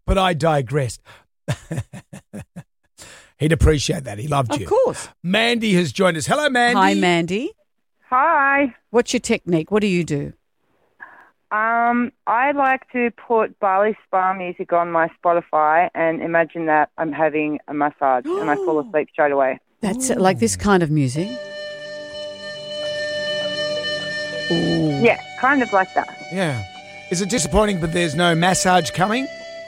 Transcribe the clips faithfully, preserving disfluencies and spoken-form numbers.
but I digressed. He'd appreciate that. He loved Of you. course. Mandy has joined us. Hello, Mandy. Hi, Mandy. Hi. What's your technique? What do you do? Um, I like to put Barley Spa music on my Spotify and imagine that I'm having a massage and I fall asleep straight away. That's uh, like this kind of music. Ooh. Yeah, kind of like that. Yeah. Is it disappointing, but there's no massage coming?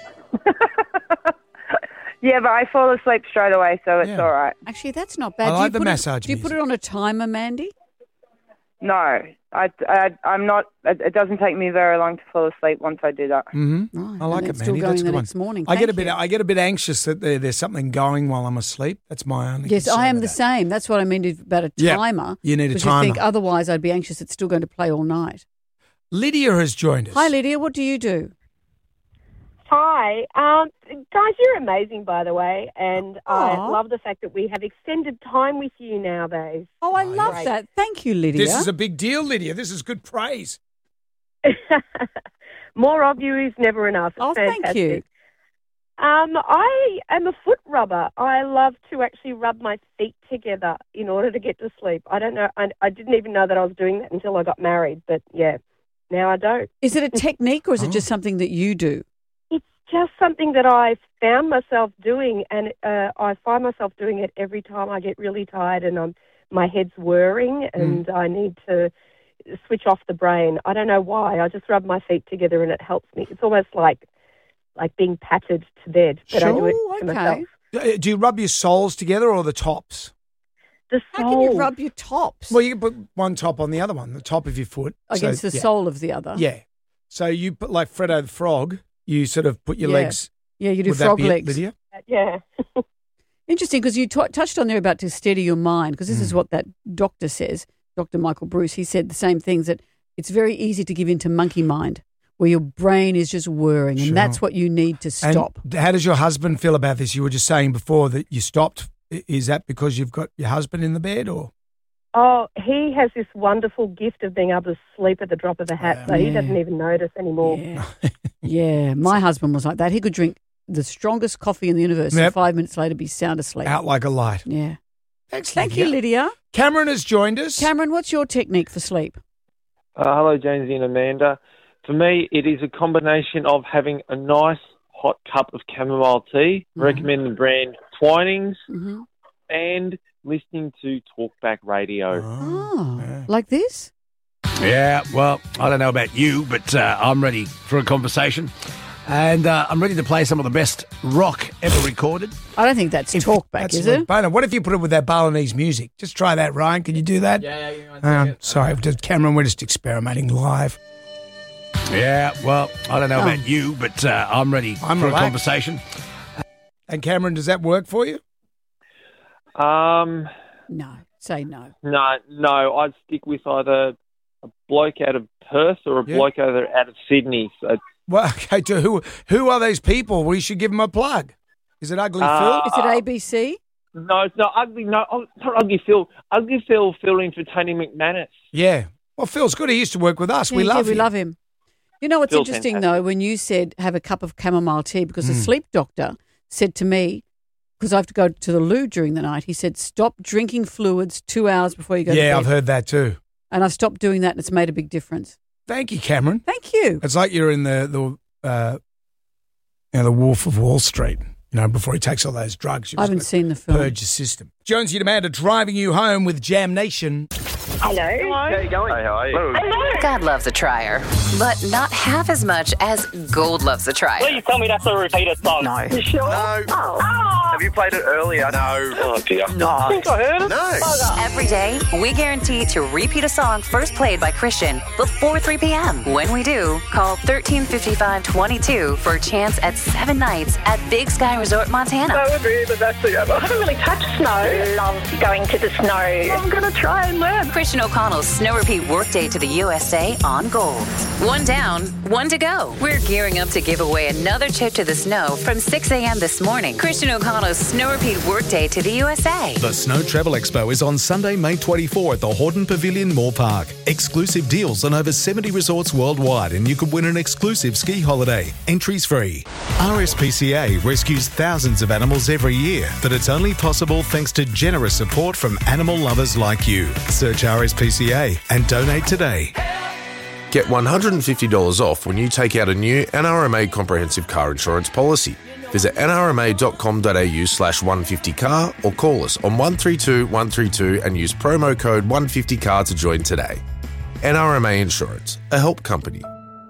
Yeah, but I fall asleep straight away, so it's Yeah. all right. Actually, that's not bad. I Do like you the put massage It, do you put music. it on a timer, Mandy? No, I, I, I'm not. It, it doesn't take me very long to fall asleep once I do that. Mm-hmm. Right. I like and it, it's Mandy. Still going That's a the good one. next morning. I get a Thank bit. you. I get a bit anxious that there, there's something going while I'm asleep. That's my only. Yes, concern I am with the that. same. That's what I mean about a Yeah, timer. you need a because You think timer. otherwise I'd be anxious. It's still going to play all night. Lydia has joined us. Hi, Lydia. What do you do? Hi. Um, guys, you're amazing, by the way, and I Aw. love the fact that we have extended time with you nowadays. Oh, I Oh, love yeah. that. Thank you, Lydia. This is a big deal, Lydia. This is good praise. More of you is never enough. It's Oh, thank fantastic. you. Um, I am a foot rubber. I love to actually rub my feet together in order to get to sleep. I don't know. I, I didn't even know that I was doing that until I got married, but yeah, now I don't. Is it a technique or is Oh. it just something that you do? It's just something that I found myself doing, and uh, I find myself doing it every time I get really tired and I'm, my head's whirring and I need to switch off the brain. I don't know why. I just rub my feet together and it helps me. It's almost like like being patted to bed, but I do it Sure, to okay. myself. Do do you rub your soles together or the tops? The How can you soul. rub your tops Well, you can put one top on the other one, the top of your foot. against So, the yeah. sole of the other? Yeah. So you put like Freddo the Frog, you sort of put your Yeah. legs. Yeah, you do Would that frog be it, legs. Lydia? Yeah. Interesting, because you t- touched on there about to steady your mind, because this Mm. is what that doctor says, Doctor Michael Bruce. He said the same things, that it's very easy to give into monkey mind, where your brain is just whirring, and Sure. that's what you need to And stop. how does your husband feel about this? You were just saying before that you stopped. I- Is that because you've got your husband in the bed, or? Oh, he has this wonderful gift of being able to sleep at the drop of a hat, so he Yeah. doesn't even notice anymore. Yeah. yeah, my husband was like that. He could drink the strongest coffee in the universe Yep. and five minutes later be sound asleep. Out like a light. Yeah. Thanks, Thank you, Lydia. Cameron has joined us. Cameron, what's your technique for sleep? Uh, hello, Jonesy and Amanda. For me, it is a combination of having a nice hot cup of chamomile tea, Mhm. recommend the brand Twinings, Mm-hmm. and listening to talkback radio. Oh, yeah. like this? Yeah, well, I don't know about you, but uh, I'm ready for a conversation. And uh, I'm ready to play some of the best rock ever recorded. I don't think that's talkback, That's is like it? Bono. What if you put it with that Balinese music? Just try that, Ryan. Can you do that? Yeah, yeah, Um, sorry, just- Cameron, we're just experimenting live. Yeah, well, I don't know Oh. about you, but uh, I'm ready I'm for relaxed. a conversation. And Cameron, does that work for you? Um, No, say no. no, no, I'd stick with either a bloke out of Perth or a Yeah. bloke over out of Sydney. So, Well, okay. To who who are those people? We should give them a plug. Is it Ugly Uh, Phil? Is it A B C? no, it's not ugly. No, oh, it's not ugly Phil. Ugly Phil, Phil entertaining McManus. Yeah. Well, Phil's good. He used to work with us. we Yeah, love yeah, him. we love him. You know what's Phil's interesting, fantastic. though, when you said have a cup of chamomile tea, because the Mm. sleep doctor said to me, because I have to go to the loo during the night, he said, stop drinking fluids two hours before you go to bed. Yeah, I've heard that too. And I've stopped doing that, and it's made a big difference. Thank you, Cameron. Thank you. It's like you're in the the uh, you know, the Wolf of Wall Street. You know, before he takes all those drugs, you I haven't just seen the film. purge your system. Jonesy and Amanda driving you home with Jam Nation. Hello. How you going? Hey, how are you? God loves a trier, but not half as much as Gold loves a trier. Please tell me that's a repeated song. No. You sure? No. Have you played it earlier? No. Oh, dear. No. I think I heard it. No. Every day, we guarantee to repeat a song first played by Christian before three p.m. When we do, call thirteen fifty-five twenty-two for a chance at seven nights at Big Sky Resort, Montana. That would be the best thing ever. I haven't really touched snow. Love going to the snow. I'm going to try and learn. Christian O'Connell's Snow Repeat Workday to the U S A on Gold. One down, one to go. We're gearing up to give away another trip to the snow from six a.m. this morning. Christian O'Connell most snow repeat workday to the U S A. The Snow Travel Expo is on Sunday, May twenty-fourth at the Horton Pavilion Moore Park. Exclusive deals on over seventy resorts worldwide, and you could win an exclusive ski holiday. Entries free. R S P C A rescues thousands of animals every year, but it's only possible thanks to generous support from animal lovers like you. Search R S P C A and donate today. Get one hundred fifty dollars off when you take out a new N R M A comprehensive car insurance policy. Visit nrma.com.au slash 150car or call us on one three two one three two and use promo code one fifty car to join today. N R M A Insurance, a help company.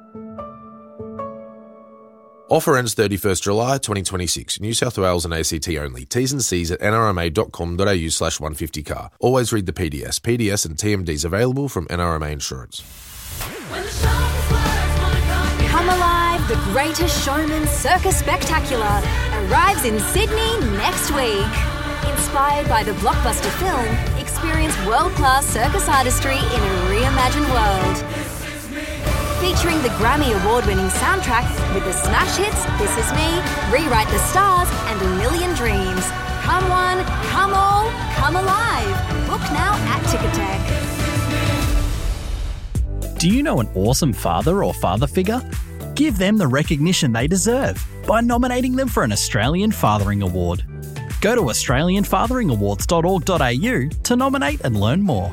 Offer ends thirty-first July twenty twenty-six. New South Wales and A C T only. T's and C's at nrma.com.au slash 150car. Always read the P D S. P D S and T M Ds available from N R M A Insurance. Come Alive, the Greatest Showman Circus Spectacular arrives in Sydney next week. Inspired by the blockbuster film, experience world-class circus artistry in a reimagined world. Featuring the Grammy Award-winning soundtrack with the smash hits This Is Me, Rewrite the Stars and A Million Dreams. Come one, come all, come alive. Book now at Ticketek. Do you know an awesome father or father figure? Give them the recognition they deserve by nominating them for an Australian Fathering Award. Go to australian fathering awards dot org dot a u to nominate and learn more.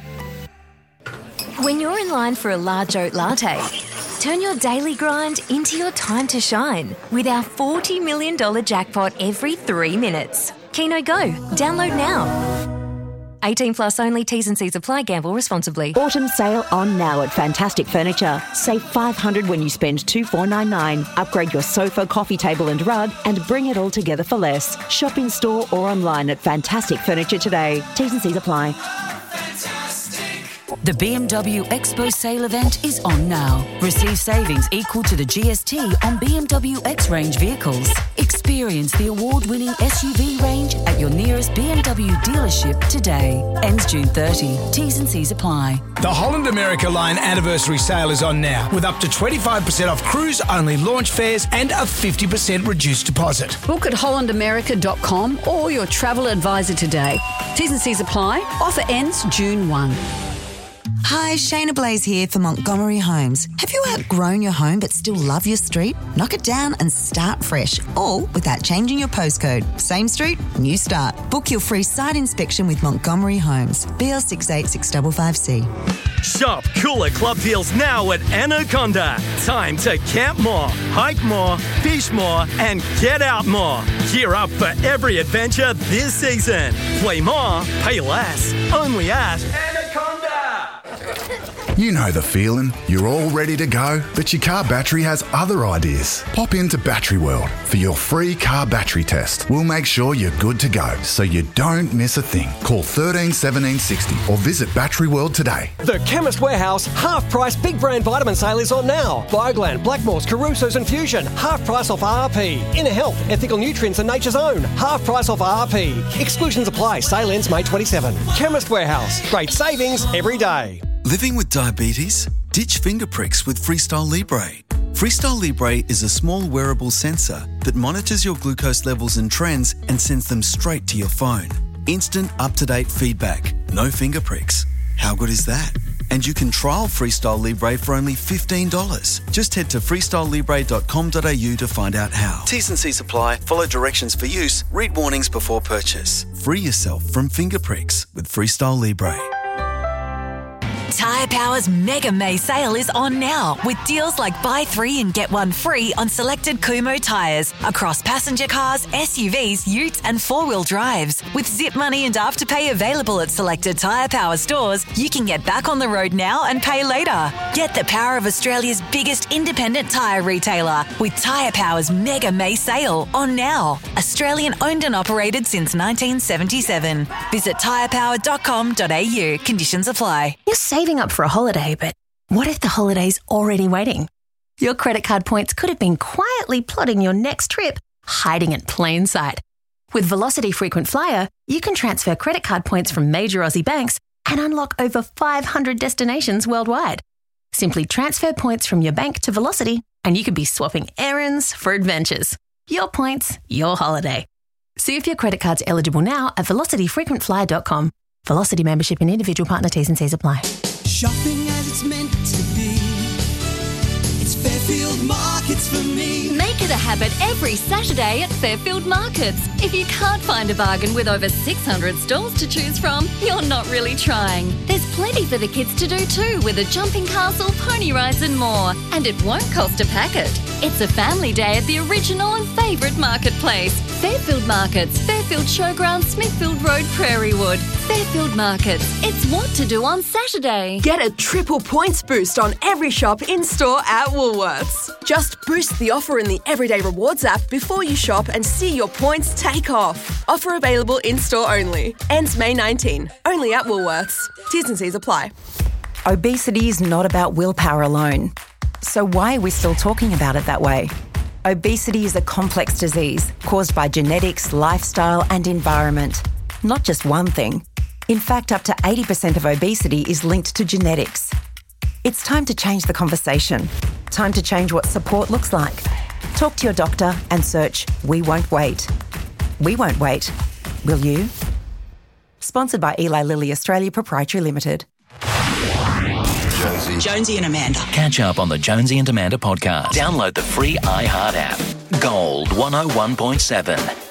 When you're in line for a large oat latte, turn your daily grind into your time to shine with our forty million dollars jackpot every three minutes. Keno Go. Download now. eighteen plus only. T's and C's apply. Gamble responsibly. Autumn sale on now at Fantastic Furniture. Save five hundred dollars when you spend two thousand four hundred ninety-nine dollars. Upgrade your sofa, coffee table and rug and bring it all together for less. Shop in store or online at Fantastic Furniture today. T's and C's apply. The B M W Expo sale event is on now. Receive savings equal to the G S T on B M W X-Range vehicles. Experience the award-winning S U V range at your nearest B M W dealership today. Ends June thirtieth. T's and C's apply. The Holland America Line anniversary sale is on now with up to twenty-five percent off cruise-only launch fares and a fifty percent reduced deposit. Book at holland america dot com or your travel advisor today. T's and C's apply. Offer ends June first. Hi, Shayna Blaze here for Montgomery Homes. Have you outgrown your home but still love your street? Knock it down and start fresh, all without changing your postcode. Same street, new start. Book your free site inspection with Montgomery Homes. B L six eight six five five C. Shop cooler club deals now at Anaconda. Time to camp more, hike more, fish more, and get out more. Gear up for every adventure this season. Play more, pay less. Only at Anaconda. You know the feeling. You're all ready to go, but your car battery has other ideas. Pop into Battery World for your free car battery test. We'll make sure you're good to go so you don't miss a thing. Call one three one seven six zero or visit Battery World today. The Chemist Warehouse half-price big brand vitamin sale is on now. Bioglan, Blackmores, Caruso's and Fusion, half price off R R P. Inner Health, Ethical Nutrients and Nature's Own, half price off R R P. Exclusions apply. Sale ends May twenty-seventh. Chemist Warehouse. Great savings every day. Living with diabetes? Ditch finger pricks with Freestyle Libre. Freestyle Libre is a small wearable sensor that monitors your glucose levels and trends and sends them straight to your phone. Instant, up-to-date feedback. No finger pricks. How good is that? And you can trial Freestyle Libre for only fifteen dollars. Just head to freestyle libre dot com dot a u to find out how. T's and C's apply. Follow directions for use. Read warnings before purchase. Free yourself from finger pricks with Freestyle Libre. Tyre Power's Mega May sale is on now with deals like buy three and get one free on selected Kumho tyres across passenger cars, S U Vs, utes and four-wheel drives. With Zip Money and Afterpay available at selected Tyre Power stores, you can get back on the road now and pay later. Get the power of Australia's biggest independent tyre retailer with Tyre Power's Mega May sale on now. Australian owned and operated since nineteen seventy-seven. Visit tyre power dot com dot a u. Conditions apply. You're saving up for a holiday, but what if the holiday's already waiting? Your credit card points could have been quietly plotting your next trip, hiding in plain sight. With Velocity Frequent Flyer, you can transfer credit card points from major Aussie banks and unlock over five hundred destinations worldwide. Simply transfer points from your bank to Velocity and you could be swapping errands for adventures. Your points, your holiday. See if your credit card's eligible now at velocity frequent flyer dot com. Velocity membership and individual partner T's and C's apply. Shopping as it's meant to be. It's Fairfield Markets for me. Make it a habit every Saturday at Fairfield Markets. If you can't find a bargain with over six hundred stalls to choose from, you're not really trying. There's plenty for the kids to do too, with a jumping castle, pony rides and more. And it won't cost a packet. It's a family day at the original and favourite marketplace. Fairfield Markets, Fairfield Showground, Smithfield Road, Prairie Wood. Fairfield Markets. It's what to do on Saturday. Get a triple points boost on every shop in-store at Woolworths. Just boost the offer in the Everyday Rewards app before you shop and see your points take off. Offer available in-store only. Ends May nineteenth. Only at Woolworths. T's and C's apply. Obesity is not about willpower alone. So why are we still talking about it that way? Obesity is a complex disease caused by genetics, lifestyle and environment. Not just one thing. In fact, up to eighty percent of obesity is linked to genetics. It's time to change the conversation. Time to change what support looks like. Talk to your doctor and search We Won't Wait. We won't wait. Will you? Sponsored by Eli Lilly Australia Proprietary Limited. Jonesy. Jonesy and Amanda. Catch up on the Jonesy and Amanda podcast. Download the free iHeart app. Gold one oh one point seven.